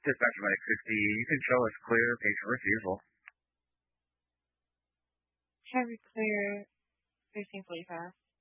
Dispatch Medic 60, you can show us clear patient refusal. Heavy clear 1345.